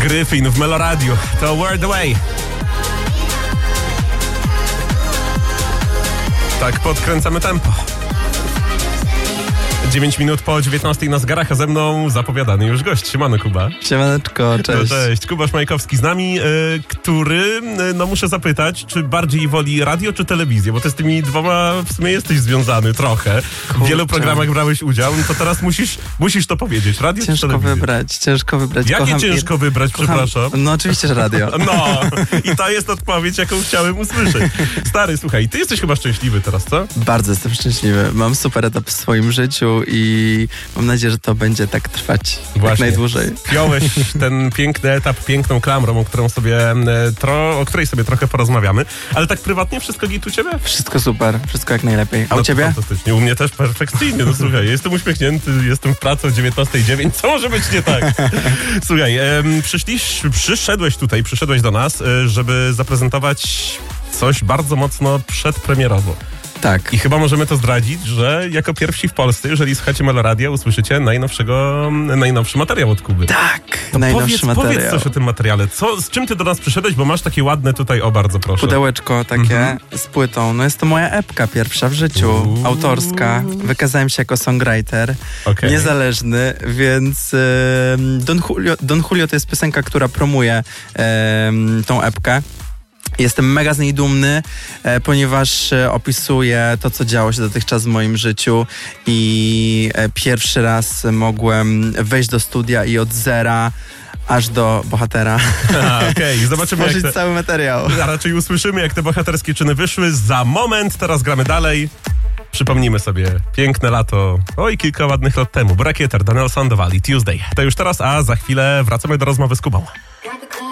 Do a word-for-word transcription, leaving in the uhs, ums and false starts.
Gryfin w Meloradiu. To World Away. Tak podkręcamy tempo. dziewięć minut po dziewiętnastej na zegarach, a ze mną zapowiadany już gość. Siemano, Kuba. Siemaneczko, cześć. No, cześć. Kubasz Majkowski z nami, y, który, y, no muszę zapytać, czy bardziej woli radio, czy telewizję? Bo ty z tymi dwoma w sumie jesteś związany trochę. Kurczę. W wielu programach brałeś udział, no to teraz musisz, musisz to powiedzieć. Radio ciężko czy telewizja? wybrać, ciężko wybrać. Jakie Kocham, ciężko wybrać, kocham, przepraszam? No oczywiście, że radio. No, i to jest odpowiedź, jaką chciałem usłyszeć. Stary, słuchaj, ty jesteś chyba szczęśliwy teraz, co? Bardzo jestem szczęśliwy. Mam super etap w swoim życiu i mam nadzieję, że to będzie tak trwać Właśnie. jak najdłużej. Piąłeś ten piękny etap piękną klamrą, o którą sobie, e, tro, o której sobie trochę porozmawiamy. Ale tak prywatnie wszystko git u ciebie? Wszystko super, wszystko jak najlepiej. A No u to ciebie? Fantastycznie. U mnie też perfekcyjnie. No słuchaj, jestem uśmiechnięty, jestem w pracy o dziewiętnastej dziewięć. Co może być nie tak? Słuchaj, e, przyszliś, przyszedłeś tutaj, przyszedłeś do nas, e, żeby zaprezentować coś bardzo mocno przedpremierowo. Tak. I chyba możemy to zdradzić, że jako pierwsi w Polsce, jeżeli słuchacie Meloradia, usłyszycie najnowszego, najnowszy materiał od Kuby. Tak, To najnowszy powiedz, materiał. powiedz coś o tym materiale. Co, z czym ty do nas przyszedłeś, bo masz takie ładne tutaj, o bardzo proszę. Pudełeczko takie Mhm. z płytą. No jest to moja epka pierwsza w życiu, Uuu. autorska. Wykazałem się jako songwriter, Okej. niezależny, więc em, Don Julio, Don Julio to jest piosenka, która promuje em, tą epkę. Jestem mega z niej dumny, e, ponieważ e, opisuje to, co działo się dotychczas w moim życiu i e, pierwszy raz mogłem wejść do studia i od zera aż do bohatera A, Okej, zobaczymy jak stworzyć te, cały materiał. a raczej usłyszymy, jak te bohaterskie czyny wyszły za moment. Teraz gramy dalej. Przypomnijmy sobie piękne lato, oj, kilka ładnych lat temu. Bracketer, Daniel Sandoval, Tuesday. To już teraz, a za chwilę wracamy do rozmowy z Kubą.